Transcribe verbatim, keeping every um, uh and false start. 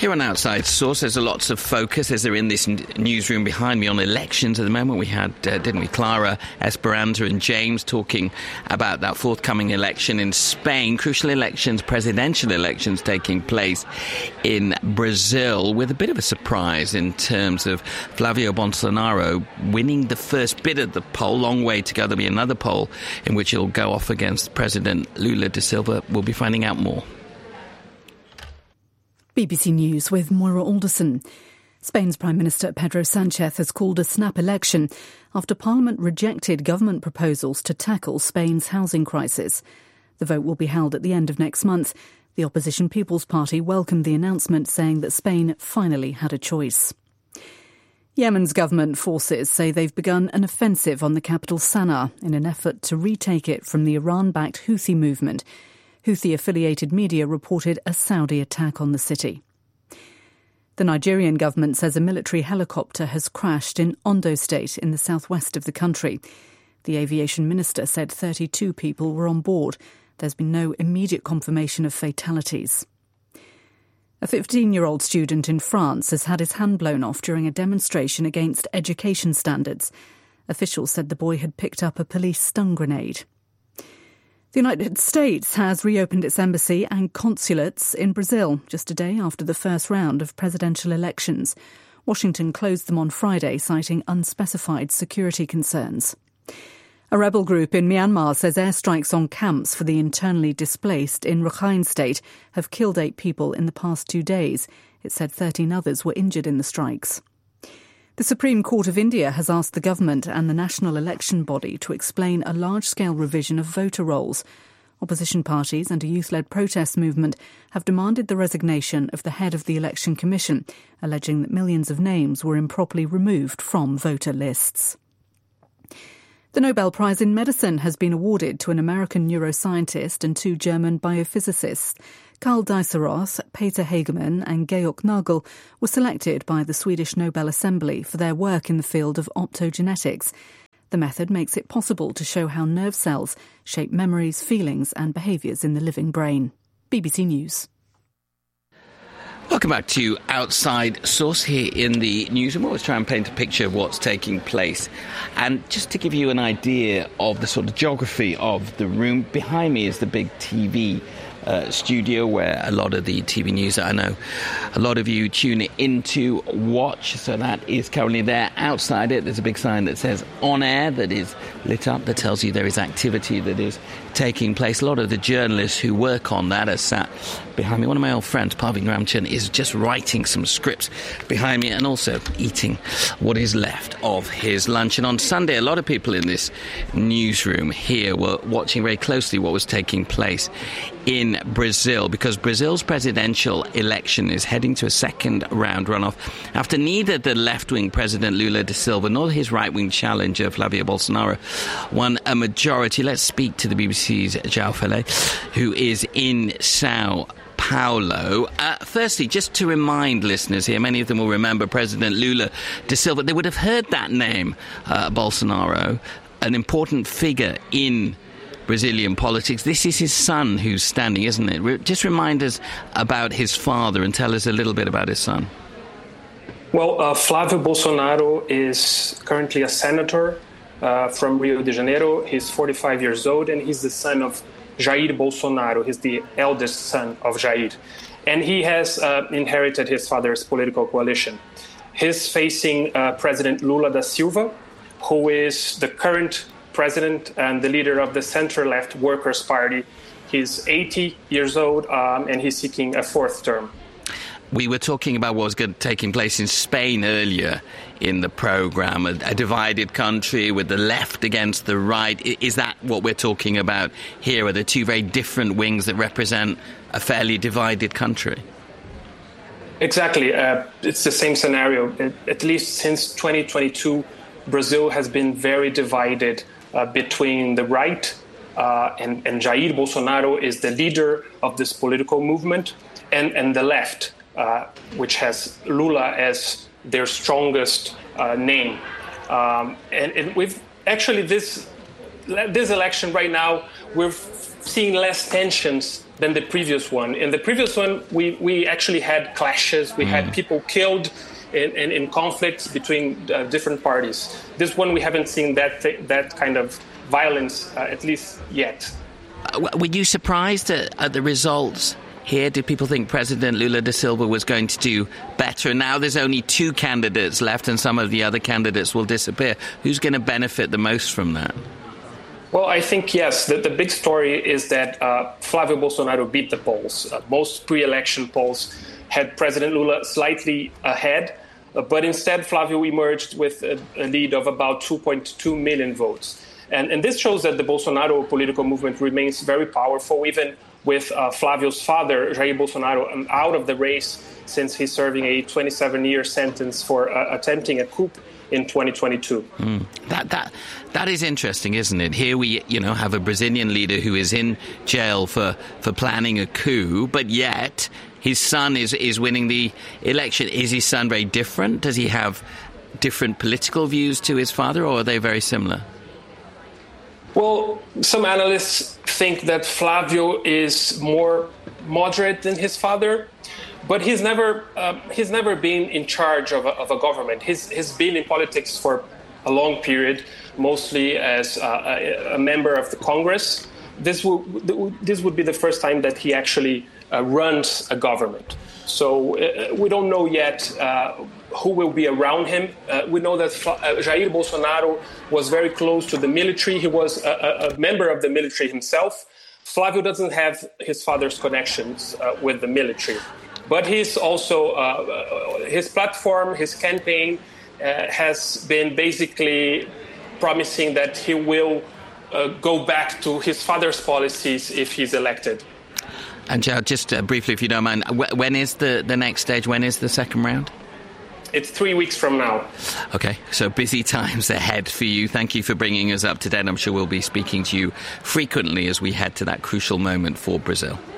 Here on Outside Source, there's lots of focus, as there in this n- newsroom behind me, on elections at the moment. We had, uh, didn't we, Clara, Esperanza and James talking about that forthcoming election in Spain. Crucial elections, presidential elections taking place in Brazil, with a bit of a surprise in terms of Flavio Bolsonaro winning the first bit of the poll. Long way to go. There'll be another poll in which he'll go off against President Lula da Silva. We'll be finding out more. B B C News with Moira Alderson. Spain's Prime Minister Pedro Sánchez has called a snap election after Parliament rejected government proposals to tackle Spain's housing crisis. The vote will be held at the end of next month. The opposition People's Party welcomed the announcement, saying that Spain finally had a choice. Yemen's government forces say they've begun an offensive on the capital Sana'a in an effort to retake it from the Iran-backed Houthi movement. Houthi-affiliated media reported a Saudi attack on the city. The Nigerian government says a military helicopter has crashed in Ondo State in the southwest of the country. The aviation minister said thirty-two people were on board. There's been no immediate confirmation of fatalities. A fifteen-year-old student in France has had his hand blown off during a demonstration against education standards. Officials said the boy had picked up a police stun grenade. The United States has reopened its embassy and consulates in Brazil just a day after the first round of presidential elections. Washington closed them on Friday, citing unspecified security concerns. A rebel group in Myanmar says airstrikes on camps for the internally displaced in Rakhine State have killed eight people in the past two days. It said thirteen others were injured in the strikes. The Supreme Court of India has asked the government and the national election body to explain a large-scale revision of voter rolls. Opposition parties and a youth-led protest movement have demanded the resignation of the head of the Election Commission, alleging that millions of names were improperly removed from voter lists. The Nobel Prize in Medicine has been awarded to an American neuroscientist and two German biophysicists. Carl Diceros, Peter Hagemann and Georg Nagel were selected by the Swedish Nobel Assembly for their work in the field of optogenetics. The method makes it possible to show how nerve cells shape memories, feelings and behaviours in the living brain. B B C News. Welcome back to Outside Source here in the newsroom. We'll always try and paint a picture of what's taking place. And just to give you an idea of the sort of geography of the room, behind me is the big T V Uh, studio where a lot of the T V news that I know a lot of you tune in to watch. So that is currently there. Outside it, there's a big sign that says on air that is lit up that tells you there is activity that is taking place. A lot of the journalists who work on that are sat behind me. One of my old friends, Parveen Ramchan, is just writing some scripts behind me and also eating what is left of his lunch. And on Sunday, a lot of people in this newsroom here were watching very closely what was taking place in Brazil, because Brazil's presidential election is heading to a second round runoff after neither the left-wing President Lula da Silva nor his right-wing challenger Flavio Bolsonaro won a majority. Let's speak to the B B C's João Fele, who is in Sao Paulo. Uh, firstly, just to remind listeners here, many of them will remember President Lula da Silva. They would have heard that name, uh, Bolsonaro, an important figure in Brazilian politics. This is his son who's standing, isn't it? Re- just remind us about his father and tell us a little bit about his son. Well, uh, Flavio Bolsonaro is currently a senator uh, from Rio de Janeiro. He's forty-five years old and he's the son of Jair Bolsonaro. He's the eldest son of Jair. And he has uh, inherited his father's political coalition. He's facing uh, President Lula da Silva, who is the current president and the leader of the center-left Workers' Party. He's eighty years old um, and he's seeking a fourth term. We were talking about what was good, taking place in Spain earlier in the programme, a, a divided country with the left against the right. Is that what we're talking about here? Are the two very different wings that represent a fairly divided country? Exactly. Uh, it's the same scenario. At least since twenty twenty-two, Brazil has been very divided uh, between the right uh, and, and Jair Bolsonaro is the leader of this political movement, and, and the left, uh, which has Lula as their strongest uh, name. Um, and, and we've actually this this election right now, we're seeing less tensions than the previous one. In the previous one, we, we actually had clashes. We mm. had people killed in, in, in conflicts between uh, different parties. This one, we haven't seen that th- that kind of violence, uh, at least yet. Uh, were you surprised at, at the results here? Did people think President Lula da Silva was going to do better? Now there's only two candidates left and some of the other candidates will disappear. Who's going to benefit the most from that? Well, I think, yes, the, the big story is that uh, Flávio Bolsonaro beat the polls. Uh, most pre-election polls had President Lula slightly ahead, uh, but instead Flávio emerged with a, a lead of about two point two million votes. And, and this shows that the Bolsonaro political movement remains very powerful, even with uh, Flávio's father, Jair Bolsonaro, out of the race since he's serving a twenty-seven year sentence for uh, attempting a coup in twenty twenty-two. Mm. That that that is interesting, isn't it? Here we, you know, have a Brazilian leader who is in jail for, for planning a coup, but yet his son is, is winning the election. Is his son very different? Does he have different political views to his father, or are they very similar? Well, some analysts think that Flávio is more moderate than his father, but he's never uh, he's never been in charge of a, of a government. He's he's been in politics for a long period, mostly as uh, a, a member of the Congress. This would this would be the first time that he actually uh, runs a government. So uh, we don't know yet uh, who will be around him. Uh, we know that Fla- uh, Jair Bolsonaro was very close to the military. He was a, a member of the military himself. Flávio doesn't have his father's connections uh, with the military. But he's also, uh, his platform, his campaign uh, has been basically promising that he will uh, go back to his father's policies if he's elected. And Joe, just uh, briefly, if you don't mind, when is the, the next stage? When is the second round? It's three weeks from now. OK, so busy times ahead for you. Thank you for bringing us up to date. I'm sure we'll be speaking to you frequently as we head to that crucial moment for Brazil.